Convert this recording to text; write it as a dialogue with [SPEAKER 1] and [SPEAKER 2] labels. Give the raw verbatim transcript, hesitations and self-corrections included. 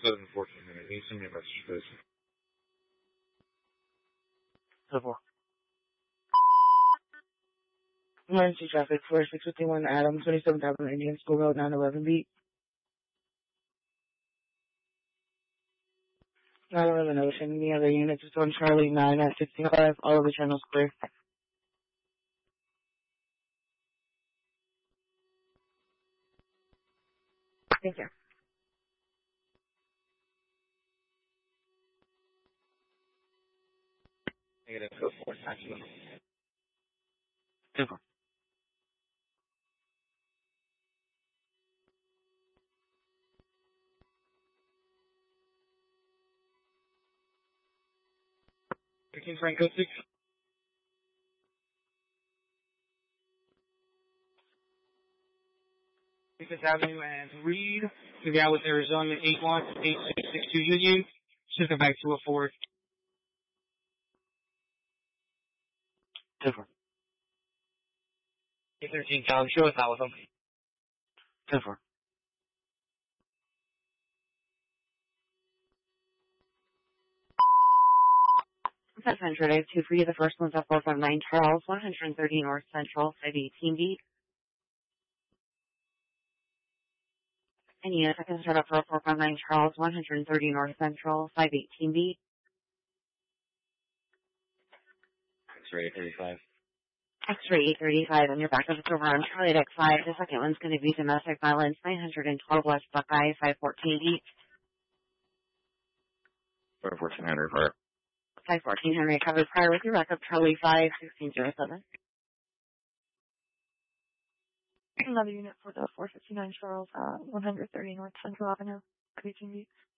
[SPEAKER 1] seven fourteen minutes. Can you send me a message, please?
[SPEAKER 2] ten four. Emergency traffic for six fifty-one Adam, twenty-seven thousand Indian School Road, nine eleven B. nine eleven Ocean. Any other units is on Charlie nine at sixty-five. All of the channels clear. Thank you.
[SPEAKER 1] Negative code four, actually.
[SPEAKER 2] ten four.
[SPEAKER 1] fifteen Franco six. Fifth Avenue and Reed. To the Dallas, Arizona, eight one eight six six two Union. Shift back to a four.
[SPEAKER 2] ten four.
[SPEAKER 1] eight thirteen, Calum, show us out with them.
[SPEAKER 2] ten four. That's Central Day two for you. The first one's at four five nine Charles, one thirty North Central, five eighteen B. And yes, I can start up for four five nine Charles, one thirty North Central, five eighteen B.
[SPEAKER 1] X-ray eight thirty-five.
[SPEAKER 2] X-ray eight thirty-five, and your backup is over on Charlie Deck five. The second one's going to be domestic violence, nine twelve West Buckeye, five fourteen B.
[SPEAKER 1] five fourteen Henry Fire.
[SPEAKER 2] five fourteen Henry covered prior with your backup Charlie five, sixteen oh seven. Another unit for the four fifty-nine Charles, uh, one thirty North Central Avenue, eighteen B.